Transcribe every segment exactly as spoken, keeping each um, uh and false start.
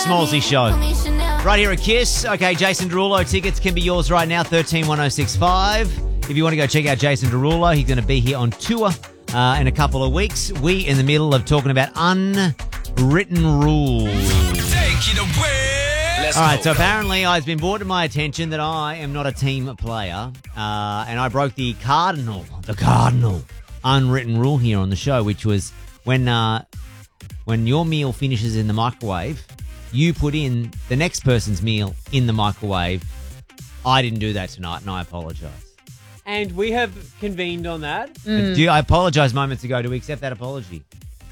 Smallsy Show. Right here at Kiss. Okay, Jason Derulo tickets can be yours right now, thirteen one oh six five. If you want to go check out Jason Derulo, he's going to be here on tour uh, in a couple of weeks. We in the middle of talking about unwritten rules. Take it away. Let's All right, go. so apparently it's been brought to my attention that I am not a team player, uh, and I broke the cardinal, the cardinal unwritten rule here on the show, which was when uh, when your meal finishes in the microwave, you put in the next person's meal in the microwave. I didn't do that tonight, and I apologise. And we have convened on that. Mm. Do you, I apologised moments ago. Do we accept that apology?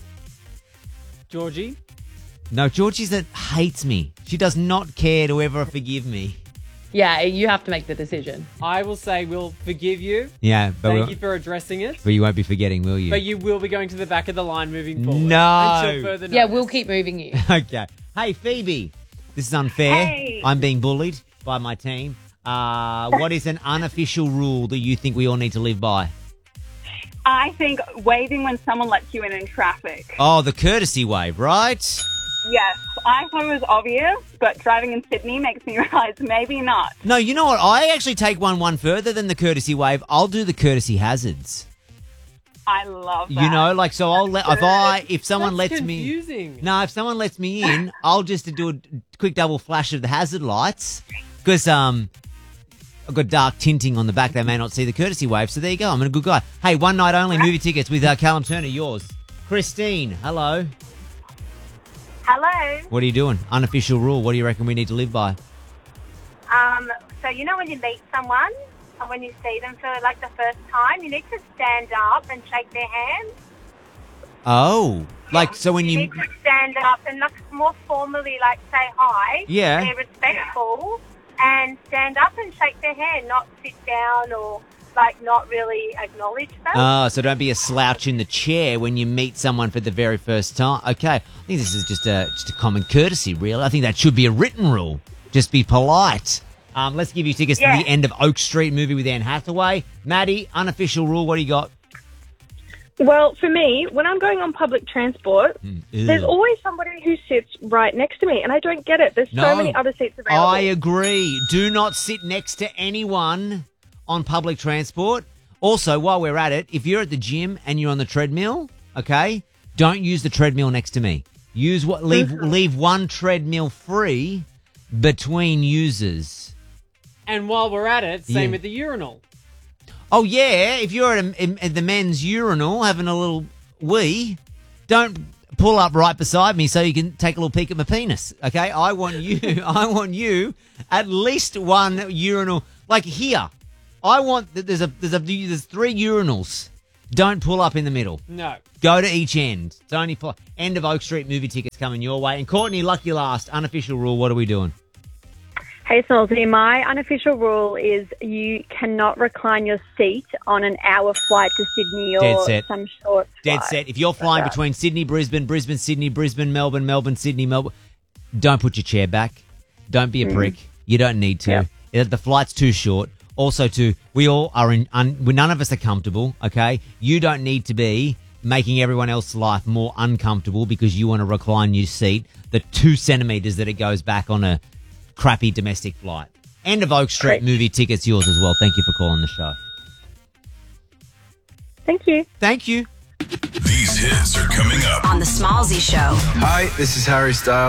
Georgie? No, Georgie's that hates me. She does not care to ever forgive me. Yeah, you have to make the decision. I will say we'll forgive you. Yeah, but, Thank we'll, you for addressing it. but you won't be forgetting, will you? But you will be going to the back of the line moving forward. No. Until further notice. Yeah, we'll keep moving you. Okay. Hey, Phoebe. This is unfair. Hey. I'm being bullied by my team. Uh, what is an unofficial rule that you think we all need to live by? I think waving when someone lets you in in traffic. Oh, the courtesy wave, right? Yes, I thought it was obvious, but driving in Sydney makes me realise maybe not. No, you know what? I actually take one one further than the courtesy wave. I'll do the courtesy hazards. I love that. You know, like, so I'll let, if I, if someone That's lets me, confusing. no, if someone lets me in, I'll just do a quick double flash of the hazard lights because, um, I've got dark tinting on the back. They may not see the courtesy wave. So there you go. I'm a good guy. Hey, one night only movie tickets with uh, Callum Turner, yours. Christine, hello. Hello. What are you doing? Unofficial rule. What do you reckon we need to live by? Um, so you know when you meet someone and when you see them for like the first time, you need to stand up and shake their hand. Oh, like, so when You you, need to stand up and like more formally like say hi. Yeah. Be respectful and stand up and shake their hand, not sit down or like not really acknowledge them. oh, so don't be a slouch in the chair when you meet someone for the very first time. Okay. I think this is just a, just a common courtesy, really. I think that should be a written rule. Just be polite. Um, let's give you tickets Yeah. to the end of Oak Street movie with Anne Hathaway. Maddie, unofficial rule. What do you got? Well, for me, when I'm going on public transport, there's Ew. always somebody who sits right next to me, and I don't get it. There's No. so many other seats available. I agree. Do not sit next to anyone on public transport. Also, while we're at it, if you're at the gym and you're on the treadmill, okay, don't use the treadmill next to me. Use what leave Mm-hmm. leave one treadmill free between users. And while we're at it, same Yeah. at the urinal. Oh yeah, if you're at, a, at the men's urinal having a little wee, don't pull up right beside me so you can take a little peek at my penis. Okay, I want you. I want you at least one urinal, like here. I want that. There's a there's a there's three urinals. Don't pull up in the middle. No. Go to each end. It's only for end of Oak Street movie tickets coming your way. And Courtney, lucky last, unofficial rule. What are we doing? Hey, Smallsy, my unofficial rule is you cannot recline your seat on an hour flight to Sydney or Dead set. some short Dead flight. set. If you're flying that. between Sydney, Brisbane, Brisbane, Sydney, Brisbane, Melbourne, Melbourne, Sydney, Melbourne, don't put your chair back. Don't be a prick. You don't need to. Yeah. The flight's too short. Also, too, we all are in. Un, we none of us are comfortable. Okay, you don't need to be making everyone else's life more uncomfortable because you want to recline your seat the two centimeters that it goes back on a crappy domestic flight. End of Oak Street Great. movie tickets yours as well. Thank you for calling the show. Thank you. Thank you. These hits are coming up. On The Smallsy Show. Hi, this is Harry Styles.